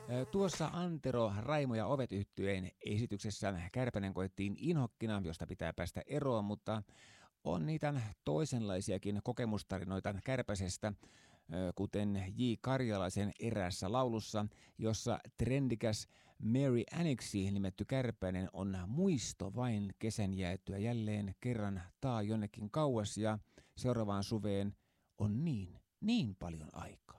Tuossa Antero, Raimo ja Ovet -yhtyeen esityksessä Kärpänen koettiin inhokkina, josta pitää päästä eroon, mutta on niitä toisenlaisiakin kokemustarinoita Kärpäsestä, kuten J. Karjalaisen eräässä laulussa, jossa trendikäs Mary Annexi nimetty Kärpänen on muisto vain kesän jäätyä jälleen kerran jonnekin kauas ja seuraavaan suveen on niin paljon aikaa.